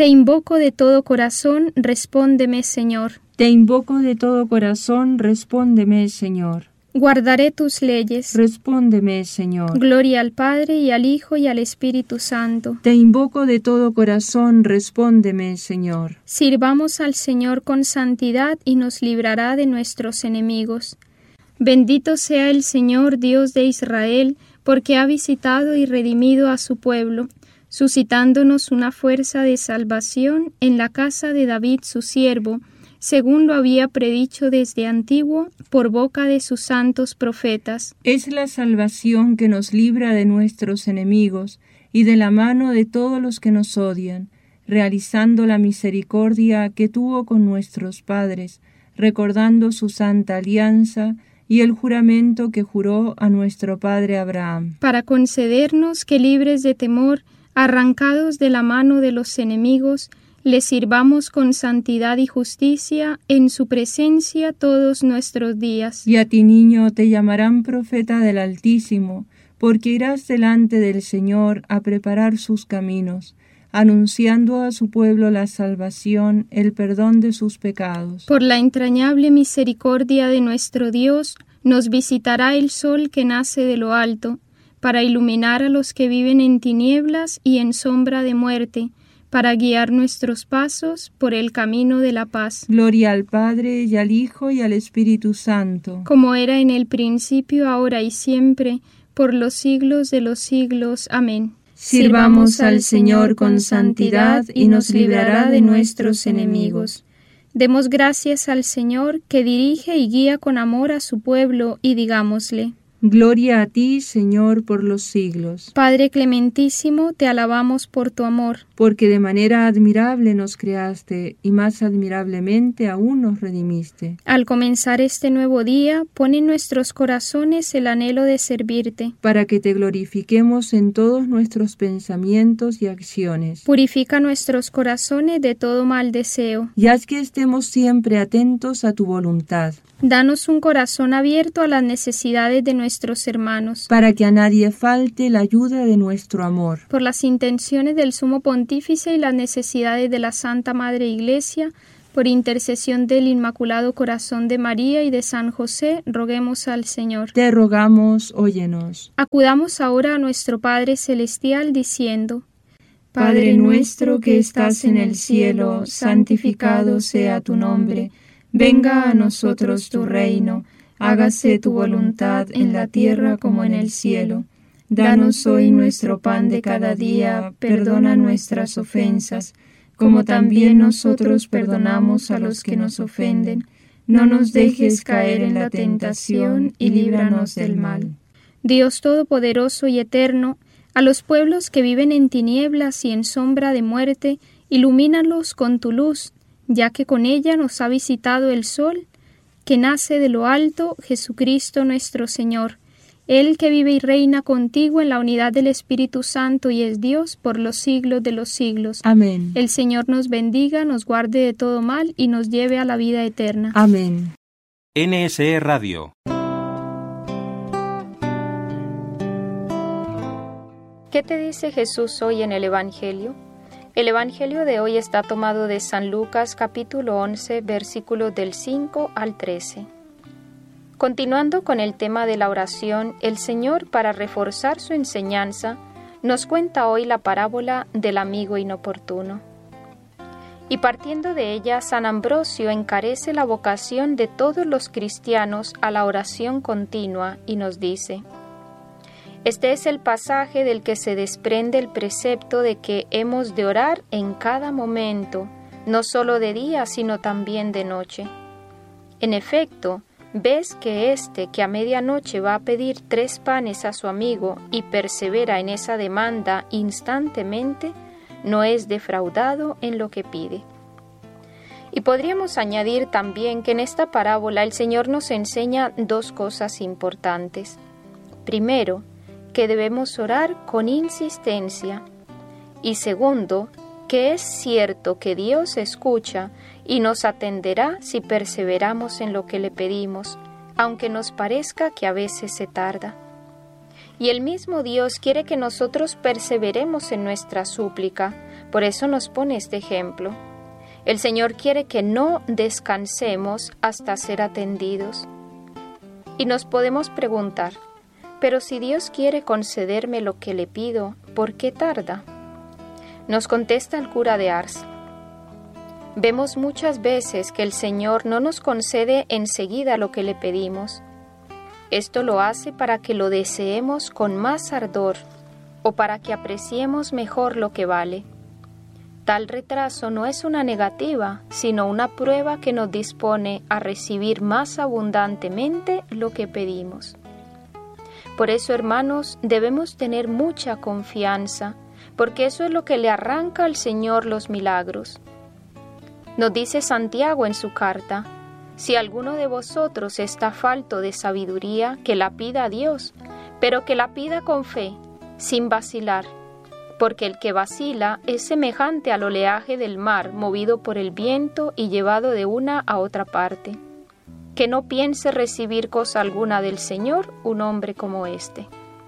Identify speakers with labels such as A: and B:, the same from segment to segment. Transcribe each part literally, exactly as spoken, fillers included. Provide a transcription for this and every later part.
A: Te invoco de todo corazón, respóndeme, Señor.
B: Te invoco de todo corazón, respóndeme, Señor.
A: Guardaré tus leyes.
B: Respóndeme, Señor.
A: Gloria al Padre, y al Hijo, y al Espíritu Santo.
B: Te invoco de todo corazón, respóndeme, Señor.
A: Sirvamos al Señor con santidad y nos librará de nuestros enemigos. Bendito sea el Señor, Dios de Israel, porque ha visitado y redimido a su pueblo, suscitándonos una fuerza de salvación en la casa de David su siervo, según lo había predicho desde antiguo por boca de sus santos profetas.
B: Es la salvación que nos libra de nuestros enemigos y de la mano de todos los que nos odian, realizando la misericordia que tuvo con nuestros padres, recordando su santa alianza y el juramento que juró a nuestro padre Abraham.
A: Para concedernos que, libres de temor, arrancados de la mano de los enemigos, le sirvamos con santidad y justicia en su presencia todos nuestros días.
B: Y a ti, niño, te llamarán profeta del Altísimo, porque irás delante del Señor a preparar sus caminos, anunciando a su pueblo la salvación, el perdón de sus pecados.
A: Por la entrañable misericordia de nuestro Dios, nos visitará el sol que nace de lo alto, para iluminar a los que viven en tinieblas y en sombra de muerte, para guiar nuestros pasos por el camino de la paz.
B: Gloria al Padre, y al Hijo, y al Espíritu Santo.
A: Como era en el principio, ahora y siempre, por los siglos de los siglos. Amén.
B: Sirvamos al Señor con santidad y nos librará de nuestros enemigos.
A: Demos gracias al Señor, que dirige y guía con amor a su pueblo, y digámosle:
B: Gloria a ti, Señor, por los siglos.
A: Padre clementísimo, te alabamos por tu amor.
B: Porque de manera admirable nos creaste, y más admirablemente aún nos redimiste.
A: Al comenzar este nuevo día, pon en nuestros corazones el anhelo de servirte.
B: Para que te glorifiquemos en todos nuestros pensamientos y acciones.
A: Purifica nuestros corazones de todo mal deseo.
B: Y haz que estemos siempre atentos a tu voluntad.
A: Danos un corazón abierto a las necesidades de nuestros hermanos.
B: Para que a nadie falte la ayuda de nuestro amor.
A: Por las intenciones del Sumo Pontífice y las necesidades de la Santa Madre Iglesia, por intercesión del Inmaculado Corazón de María y de San José, roguemos al Señor.
B: Te rogamos, óyenos.
A: Acudamos ahora a nuestro Padre Celestial diciendo:
B: Padre nuestro que estás en el cielo, santificado sea tu nombre. Venga a nosotros tu reino, hágase tu voluntad en la tierra como en el cielo. Danos hoy nuestro pan de cada día, perdona nuestras ofensas, como también nosotros perdonamos a los que nos ofenden. No nos dejes caer en la tentación y líbranos del mal.
A: Dios Todopoderoso y Eterno, a los pueblos que viven en tinieblas y en sombra de muerte, ilumínalos con tu luz, ya que con ella nos ha visitado el sol, que nace de lo alto, Jesucristo nuestro Señor, Él que vive y reina contigo en la unidad del Espíritu Santo y es Dios por los siglos de los siglos.
B: Amén.
A: El Señor nos bendiga, nos guarde de todo mal y nos lleve a la vida eterna.
B: Amén.
C: N S E Radio.
A: ¿Qué te dice Jesús hoy en el Evangelio? El Evangelio de hoy está tomado de San Lucas capítulo once, versículos del cinco al trece. Continuando con el tema de la oración, el Señor, para reforzar su enseñanza, nos cuenta hoy la parábola del amigo inoportuno. Y partiendo de ella, San Ambrosio encarece la vocación de todos los cristianos a la oración continua y nos dice: este es el pasaje del que se desprende el precepto de que hemos de orar en cada momento, no solo de día, sino también de noche. En efecto, ves que éste que a medianoche va a pedir tres panes a su amigo y persevera en esa demanda instantemente, no es defraudado en lo que pide. Y podríamos añadir también que en esta parábola el Señor nos enseña dos cosas importantes. Primero, que debemos orar con insistencia. Y segundo, que es cierto que Dios escucha y nos atenderá si perseveramos en lo que le pedimos, aunque nos parezca que a veces se tarda. Y el mismo Dios quiere que nosotros perseveremos en nuestra súplica, por eso nos pone este ejemplo. El Señor quiere que no descansemos hasta ser atendidos. Y nos podemos preguntar, pero si Dios quiere concederme lo que le pido, ¿por qué tarda? Nos contesta el cura de Ars. Vemos muchas veces que el Señor no nos concede enseguida lo que le pedimos. Esto lo hace para que lo deseemos con más ardor o para que apreciemos mejor lo que vale. Tal retraso no es una negativa, sino una prueba que nos dispone a recibir más abundantemente lo que pedimos. Por eso, hermanos, debemos tener mucha confianza, porque eso es lo que le arranca al Señor los milagros. Nos dice Santiago en su carta, si alguno de vosotros está falto de sabiduría, que la pida a Dios, pero que la pida con fe, sin vacilar, porque el que vacila es semejante al oleaje del mar, movido por el viento y llevado de una a otra parte. Que no piense recibir cosa alguna del Señor un hombre como este.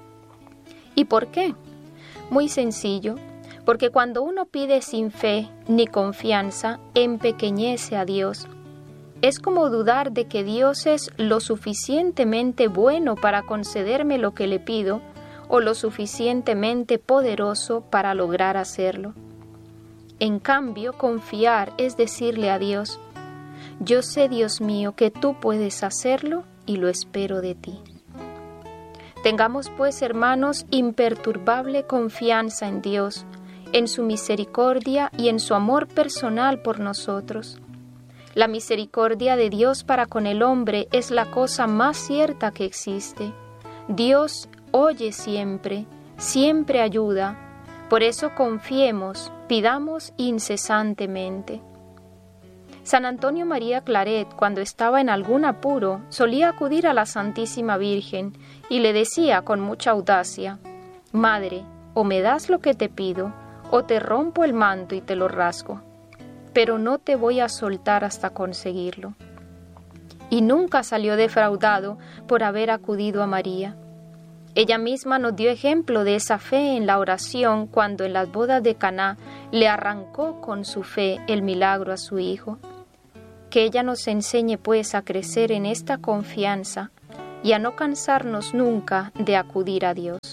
A: ¿Y por qué? Muy sencillo, porque cuando uno pide sin fe ni confianza, empequeñece a Dios. Es como dudar de que Dios es lo suficientemente bueno para concederme lo que le pido, o lo suficientemente poderoso para lograr hacerlo. En cambio, confiar es decirle a Dios, yo sé, Dios mío, que tú puedes hacerlo y lo espero de ti. Tengamos pues, hermanos, imperturbable confianza en Dios, en su misericordia y en su amor personal por nosotros. La misericordia de Dios para con el hombre es la cosa más cierta que existe. Dios oye siempre, siempre ayuda, por eso confiemos, pidamos incesantemente. San Antonio María Claret, cuando estaba en algún apuro, solía acudir a la Santísima Virgen y le decía con mucha audacia, Madre, o me das lo que te pido, o te rompo el manto y te lo rasgo, pero no te voy a soltar hasta conseguirlo. Y nunca salió defraudado por haber acudido a María. Ella misma nos dio ejemplo de esa fe en la oración cuando en las bodas de Caná le arrancó con su fe el milagro a su hijo. Que ella nos enseñe pues a crecer en esta confianza y a no cansarnos nunca de acudir a Dios.